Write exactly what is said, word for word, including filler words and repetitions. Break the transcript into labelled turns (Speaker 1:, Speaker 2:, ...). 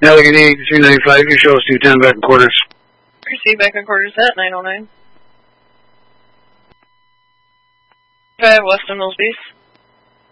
Speaker 1: Allegheny eighty-three ninety-five, you show us two ten back in quarters.
Speaker 2: Receive back in quarters at nine oh nine. five Weston Mills Beast.